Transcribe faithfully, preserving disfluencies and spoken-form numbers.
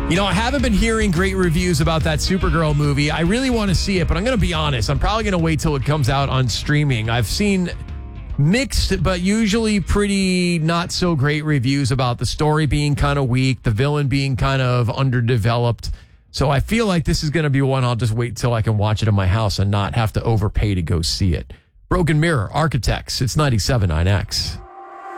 You know, I haven't been hearing great reviews about that Supergirl movie. I really want to see it, but I'm going to be honest. I'm probably going to wait till it comes out on streaming. I've seen mixed, but usually pretty not so great reviews about the story being kind of weak, the villain being kind of underdeveloped. So I feel like this is going to be one I'll just wait till I can watch it in my house and not have to overpay to go see it. Broken Mirror, Architects. It's ninety-seven point nine X.